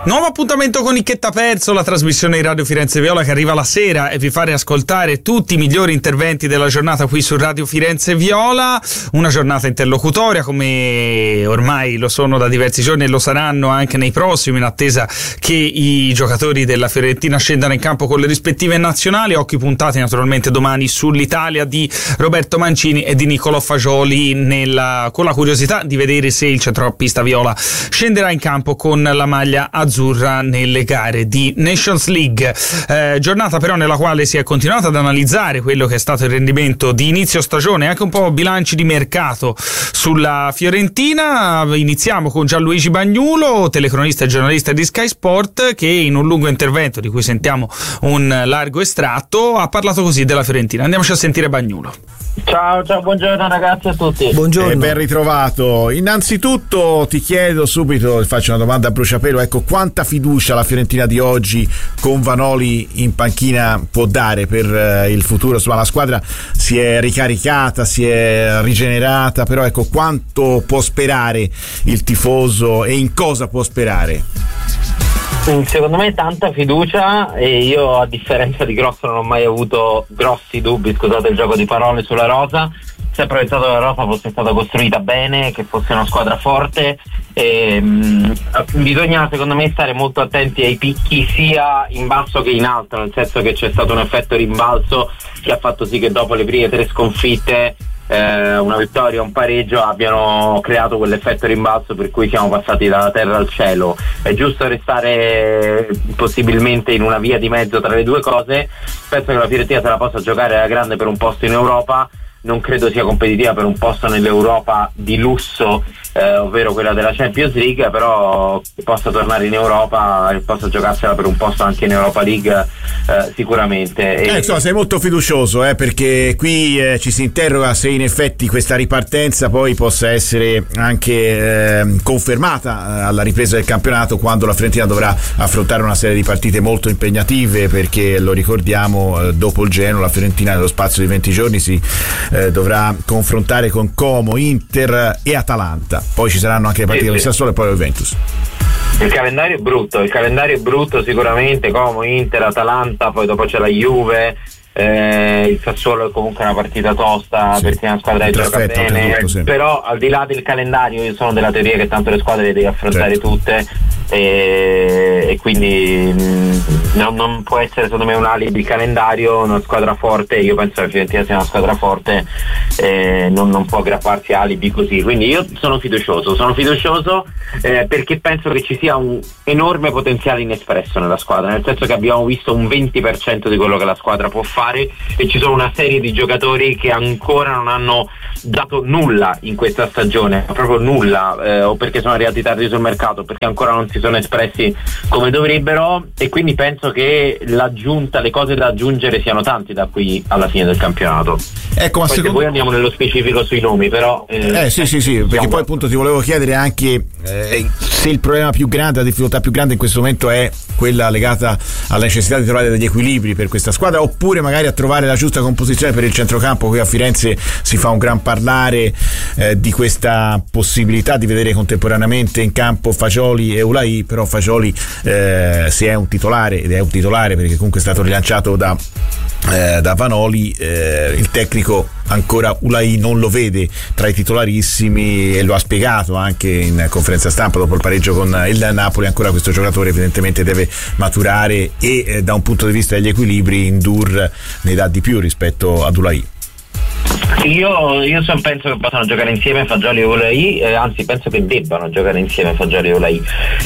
Nuovo appuntamento con Nicchetta Perso, la trasmissione di Radio Firenze Viola che arriva la sera e vi fa riascoltare tutti i migliori interventi della giornata qui su Radio Firenze Viola. Una giornata interlocutoria, come ormai lo sono da diversi giorni e lo saranno anche nei prossimi, in attesa che i giocatori della Fiorentina scendano in campo con le rispettive nazionali. Occhi puntati naturalmente domani sull'Italia di Roberto Mancini e di Niccolò Fagioli, con la curiosità di vedere se il centrocampista viola scenderà in campo con la maglia azzurra nelle gare di Nations League. Giornata però nella quale si è continuato ad analizzare quello che è stato il rendimento di inizio stagione e anche un po' bilanci di mercato sulla Fiorentina. Iniziamo con Gianluigi Bagnulo, telecronista e giornalista di Sky Sport, che in un lungo intervento di cui sentiamo un largo estratto ha parlato così della Fiorentina. Andiamoci a sentire Bagnulo. Ciao, buongiorno ragazzi a tutti. Buongiorno. Ben ritrovato. Innanzitutto ti chiedo subito, faccio una domanda a bruciapelo, ecco, quanta fiducia la Fiorentina di oggi con Vanoli in panchina può dare per il futuro? Insomma, la squadra si è ricaricata, si è rigenerata, però ecco, quanto può sperare il tifoso e in cosa può sperare? Secondo me tanta fiducia, e io a differenza di Grosso non ho mai avuto grossi dubbi, scusate il gioco di parole, sulla rosa. Sempre pensato che la rosa fosse stata costruita bene, che fosse una squadra forte, e bisogna secondo me stare molto attenti ai picchi sia in basso che in alto, nel senso che c'è stato un effetto rimbalzo che ha fatto sì che dopo le prime 3 sconfitte, una vittoria, un pareggio, abbiano creato quell'effetto rimbalzo per cui siamo passati dalla terra al cielo. È giusto restare possibilmente in una via di mezzo tra le due cose. Penso che la Fiorentina se la possa giocare alla grande per un posto in Europa. Non credo sia competitiva per un posto nell'Europa di lusso, ovvero quella della Champions League, però possa tornare in Europa e possa giocarsela per un posto anche in Europa League, sicuramente. Insomma, sei molto fiducioso, perché qui ci si interroga se in effetti questa ripartenza poi possa essere anche confermata alla ripresa del campionato, quando la Fiorentina dovrà affrontare una serie di partite molto impegnative, perché lo ricordiamo, dopo il Genoa la Fiorentina nello spazio di 20 giorni si dovrà confrontare con Como, Inter e Atalanta. Poi ci saranno anche le partite con il Sassuolo e poi la Juventus. Il calendario è brutto sicuramente, Como, Inter, Atalanta, poi dopo c'è la Juve, il Sassuolo è comunque una partita tosta, sì, perché è una squadra che gioca bene, però al di là del calendario io sono della teoria che tanto le squadre le devi affrontare tutte, e quindi non può essere secondo me un alibi il calendario. Una squadra forte, io penso che la Fiorentina sia una squadra forte, non può aggrapparsi a alibi così, quindi io sono fiducioso perché penso che ci sia un enorme potenziale inespresso nella squadra, nel senso che abbiamo visto un 20% di quello che la squadra può fare e ci sono una serie di giocatori che ancora non hanno dato nulla in questa stagione, proprio nulla, o perché sono arrivati tardi sul mercato, perché ancora non si sono espressi come dovrebbero, e quindi penso che le cose da aggiungere siano tanti da qui alla fine del campionato. Ecco, ma poi poi andiamo nello specifico sui nomi, però sì, perché poi appunto ti volevo chiedere anche se il problema più grande, la difficoltà più grande in questo momento è quella legata alla necessità di trovare degli equilibri per questa squadra, oppure magari a trovare la giusta composizione per il centrocampo. Qui a Firenze si fa un gran parlare di questa possibilità di vedere contemporaneamente in campo Fagioli e Ulai, però Fagioli se è un titolare, ed è un titolare perché comunque è stato rilanciato da Vanoli, il tecnico ancora Ulai non lo vede tra i titolarissimi, e lo ha spiegato anche in conferenza stampa dopo il pareggio con il Napoli. Ancora questo giocatore evidentemente deve maturare e da un punto di vista degli equilibri Ndur ne dà di più rispetto ad Ulai. Io penso che possano giocare insieme Fagioli e Ulai, anzi penso che debbano giocare insiame Fagioli e Ulai,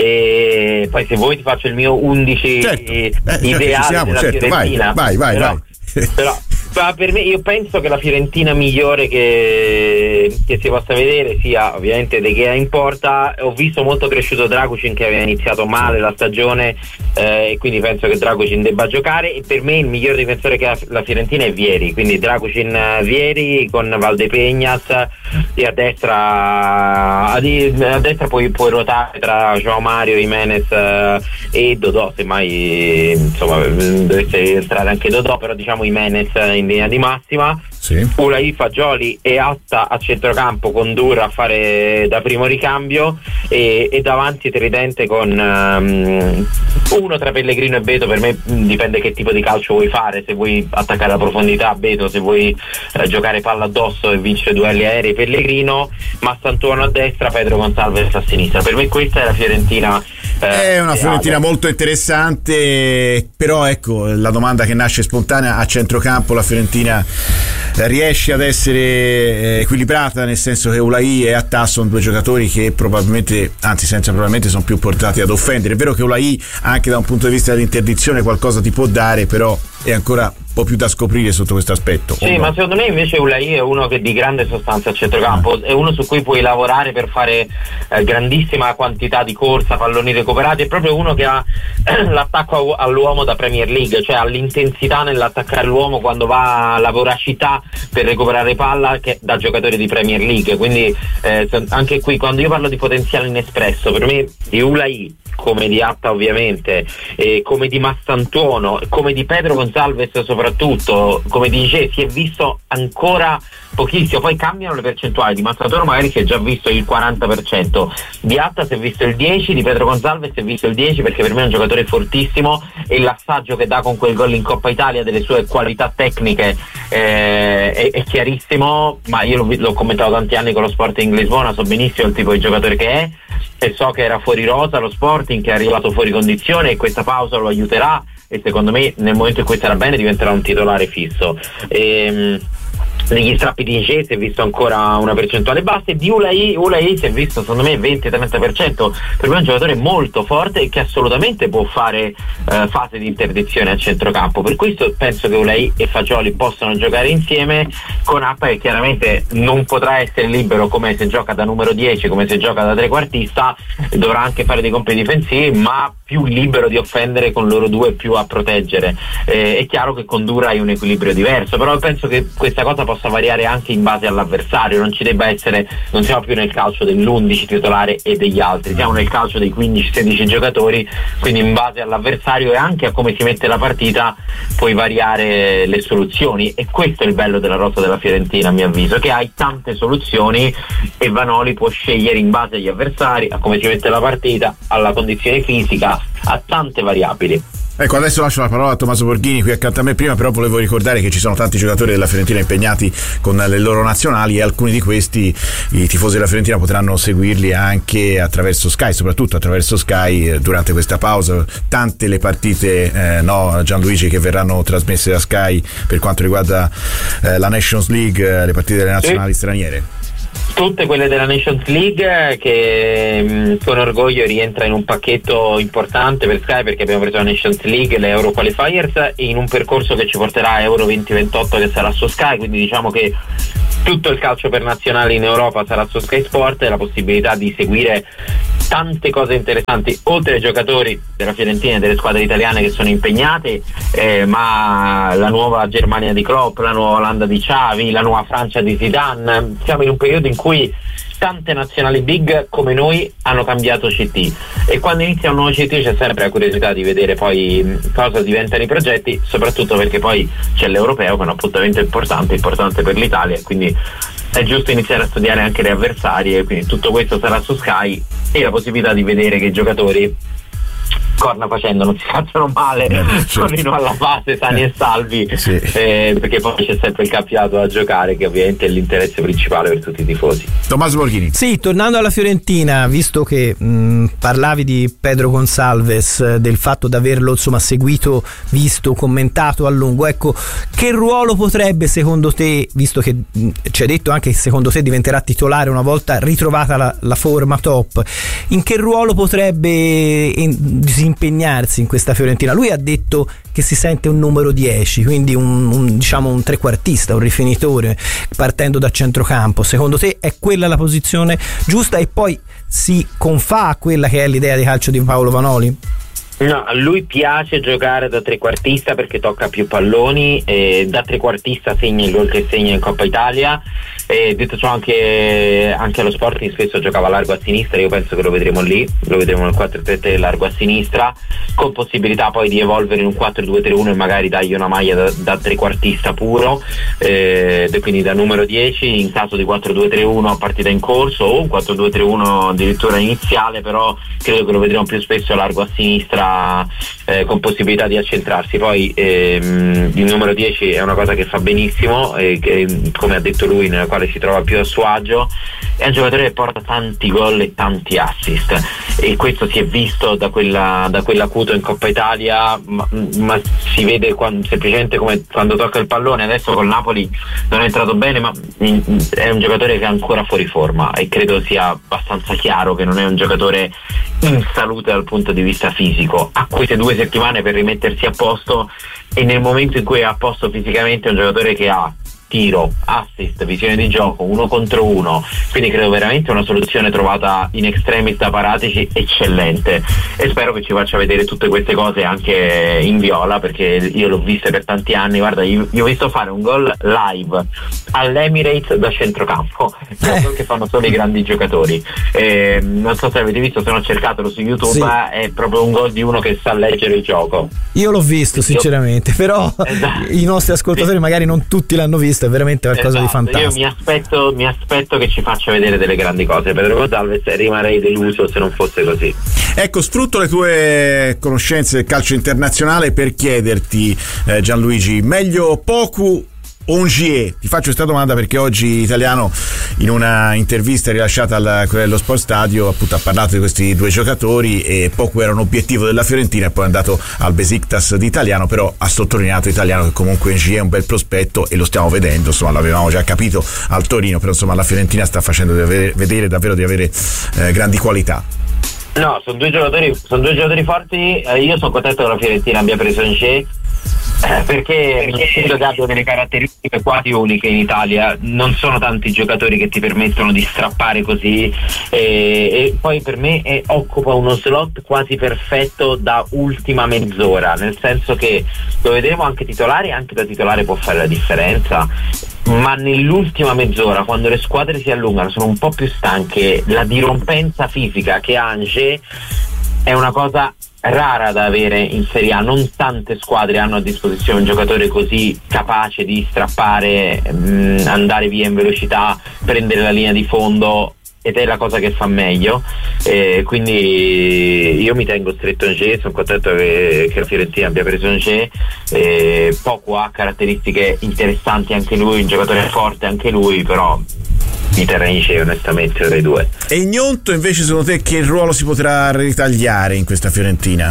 e poi se vuoi ti faccio il mio 11 ideale della Fiorentina. Vai. Però per me, io penso che la Fiorentina migliore che si possa vedere sia ovviamente De Gea in porta. Ho visto molto cresciuto Dragusin, che aveva iniziato male la stagione, e quindi penso che Dragusin debba giocare, e per me il miglior difensore che ha la Fiorentina è Vieri, quindi Dragusin, Vieri con Valdepeñas, e a destra puoi ruotare tra João Mario, Jimenez e Dodò, semmai insomma dovesse entrare anche Dodò, però diciamo Jimenez in in linea di massima. Sì. Ulai, Fagioli e Atta a centrocampo, con Durra a fare da primo ricambio e davanti tridente con uno tra Pellegrino e Beto. Per me dipende che tipo di calcio vuoi fare, se vuoi attaccare la profondità Beto, se vuoi giocare palla addosso e vincere duelli aerei Pellegrino, Massantuono a destra, Pedro Gonçalves a sinistra. Per me questa è la Fiorentina. È una Fiorentina molto interessante, però ecco la domanda che nasce spontanea: a centrocampo la Fiorentina riesce ad essere equilibrata, nel senso che Ulai e Atta sono due giocatori che probabilmente, anzi senza probabilmente, sono più portati ad offendere. È vero che Ulai anche da un punto di vista dell'interdizione qualcosa ti può dare, però è ancora un po' più da scoprire sotto questo aspetto. Sì, ma secondo me invece Ulai è uno che di grande sostanza a centrocampo, è uno su cui puoi lavorare per fare grandissima quantità di corsa, palloni recuperati, è proprio uno che ha l'attacco all'uomo da Premier League, cioè ha l'intensità nell'attaccare l'uomo quando va, la voracità per recuperare palla che da giocatore di Premier League. Quindi anche qui quando io parlo di potenziale inespresso, per me di Ulai, come di Atta ovviamente, come di Massantuono, come di Pedro Gonçalves soprattutto, come di Gé, si è visto ancora pochissimo. Poi cambiano le percentuali, di Massantuono magari si è già visto il 40%, di Atta si è visto il 10%, di Pedro Gonçalves si è visto il 10%, perché per me è un giocatore fortissimo e l'assaggio che dà con quel gol in Coppa Italia delle sue qualità tecniche è chiarissimo. Ma io l'ho commentato tanti anni con lo Sporting Lisbona, so benissimo il tipo di giocatore che è, e so che era fuori rosa lo Sporting, che è arrivato fuori condizione, e questa pausa lo aiuterà, e secondo me nel momento in cui sarà bene diventerà un titolare fisso. Negli strappi di Gé si è visto ancora una percentuale bassa, e di Ulai si è visto secondo me 20-30%. Per me è un giocatore molto forte e che assolutamente può fare fase di interdizione a centrocampo. Per questo penso che Ulai e Fagioli possano giocare insieme, con Atta che chiaramente non potrà essere libero come se gioca da numero 10, come se gioca da trequartista, dovrà anche fare dei compiti difensivi, ma più libero di offendere con loro due, più a proteggere. È chiaro che con Durra hai un equilibrio diverso, però penso che questa cosa possa variare anche in base all'avversario. Non ci debba essere, non siamo più nel calcio dell'11 titolare e degli altri, siamo nel calcio dei 15-16 giocatori, quindi in base all'avversario e anche a come si mette la partita puoi variare le soluzioni. E questo è il bello della rosa della Fiorentina, a mio avviso, che hai tante soluzioni e Vanoli può scegliere in base agli avversari, a come si mette la partita, alla condizione fisica, a tante variabili. Ecco, adesso lascio la parola a Tommaso Borghini qui accanto a me. Prima però volevo ricordare che ci sono tanti giocatori della Fiorentina impegnati con le loro nazionali, e alcuni di questi i tifosi della Fiorentina potranno seguirli anche attraverso Sky, soprattutto attraverso Sky durante questa pausa. Tante le partite, Gianluigi, che verranno trasmesse da Sky per quanto riguarda la Nations League, le partite delle nazionali straniere. Tutte quelle della Nations League, che con orgoglio rientra in un pacchetto importante per Sky, perché abbiamo preso la Nations League, le Euro Qualifiers, e in un percorso che ci porterà a Euro 2028 che sarà su Sky. Quindi diciamo che tutto il calcio per nazionali in Europa sarà su Sky Sport, e la possibilità di seguire tante cose interessanti, oltre ai giocatori della Fiorentina e delle squadre italiane che sono impegnate, ma la nuova Germania di Klopp, la nuova Olanda di Xavi, la nuova Francia di Zidane. Siamo in un periodo in cui tante nazionali big come noi hanno cambiato CT, e quando inizia un nuovo CT c'è sempre la curiosità di vedere poi cosa diventano i progetti, soprattutto perché poi c'è l'Europeo, che è un appuntamento importante per l'Italia, quindi è giusto iniziare a studiare anche le avversarie. Quindi tutto questo sarà su Sky, e la possibilità di vedere che i giocatori, corna facendo, non si facciano male, tornino alla base sani e salvi, perché poi c'è sempre il campionato da giocare, che ovviamente è l'interesse principale per tutti i tifosi. Tommaso Borghini. Sì, tornando alla Fiorentina, visto che parlavi di Pedro Gonçalves, del fatto di averlo insomma seguito, visto, commentato a lungo, ecco, che ruolo potrebbe secondo te, visto che ci hai detto anche che secondo te diventerà titolare una volta ritrovata la forma top, in che ruolo potrebbe disimpegnarsi in questa Fiorentina? Lui ha detto che si sente un numero 10, quindi diciamo un trequartista, un rifinitore partendo da centrocampo. Secondo te è quella la posizione giusta, e poi si confà a quella che è l'idea di calcio di Paolo Vanoli? No, a lui piace giocare da trequartista perché tocca più palloni, da trequartista segna il gol che segna in Coppa Italia, detto ciò anche allo Sporting spesso giocava largo a sinistra. Io penso che lo vedremo lì, lo vedremo nel 4-3-3 largo a sinistra, con possibilità poi di evolvere in un 4-2-3-1 e magari dargli una maglia da trequartista puro, quindi da numero 10 in caso di 4-2-3-1 a partita in corso, o un 4-2-3-1 addirittura iniziale, però credo che lo vedremo più spesso largo a sinistra, con possibilità di accentrarsi. Poi il numero 10 è una cosa che fa benissimo, che, come ha detto lui, nella quale si trova più a suo agio. È un giocatore che porta tanti gol e tanti assist, e questo si è visto da quell'acuto in Coppa Italia, ma si vede semplicemente come quando tocca il pallone. Adesso col Napoli non è entrato bene, ma è un giocatore che è ancora fuori forma, e credo sia abbastanza chiaro che non è un giocatore in salute dal punto di vista fisico. Ha queste 2 settimane per rimettersi a posto, e nel momento in cui è a posto fisicamente è un giocatore che ha tiro, assist, visione di gioco, 1 contro 1, quindi credo veramente una soluzione trovata in extremis da Paratici eccellente, e spero che ci faccia vedere tutte queste cose anche in viola, perché io l'ho vista per tanti anni. Guarda, io ho visto fare un gol live all'Emirates da centrocampo, che fanno solo i grandi giocatori, non so se avete visto, se no cercatelo su YouTube, sì. È proprio un gol di uno che sa leggere il gioco. Io l'ho visto sinceramente, però esatto. I nostri ascoltatori magari non tutti l'hanno visto. È veramente qualcosa di fantastico. Io mi aspetto che ci faccia vedere delle grandi cose. Pedro Gonzalez, rimarrei deluso se non fosse così. Ecco, sfrutto le tue conoscenze del calcio internazionale per chiederti, Gianluigi, meglio Poku o Ongier? Ti faccio questa domanda perché oggi Italiano, in una intervista rilasciata allo Sport Stadio, appunto ha parlato di questi 2 giocatori, e Poku era un obiettivo della Fiorentina e poi è andato al Besiktas di Italiano, però ha sottolineato Italiano che comunque Ongier è un bel prospetto, e lo stiamo vedendo, insomma l'avevamo già capito al Torino, però insomma la Fiorentina sta facendo vedere davvero di avere grandi qualità. No, sono due giocatori forti. Io sono contento che la Fiorentina abbia preso Ongier, perché credo che abbia delle caratteristiche quasi uniche in Italia. Non sono tanti giocatori che ti permettono di strappare così, e poi per me occupa uno slot quasi perfetto da ultima mezz'ora, nel senso che lo vedremo anche titolare, e anche da titolare può fare la differenza, ma nell'ultima mezz'ora, quando le squadre si allungano, sono un po' più stanche, la dirompenza fisica che ha Angers è una cosa rara da avere in Serie A. Non tante squadre hanno a disposizione un giocatore così capace di strappare, andare via in velocità, prendere la linea di fondo, ed è la cosa che fa meglio, quindi io mi tengo stretto Angers. Sono contento che la Fiorentina abbia preso Angers. Poku ha caratteristiche interessanti anche lui, un giocatore forte anche lui, però mi terrei Angers onestamente tra i 2. E Gnonto invece, secondo te che ruolo si potrà ritagliare in questa Fiorentina?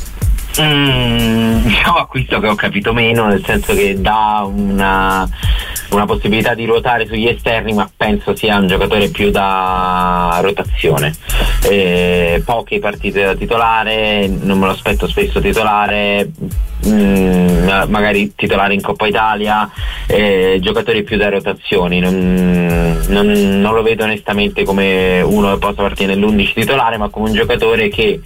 Diciamo acquisto che ho capito meno, nel senso che dà una possibilità di ruotare sugli esterni, ma penso sia un giocatore più da rotazione. Poche partite da titolare, non me lo aspetto spesso titolare, magari titolare in Coppa Italia, giocatori più da rotazioni. Non lo vedo onestamente come uno che possa partire nell'11 titolare, ma come un giocatore che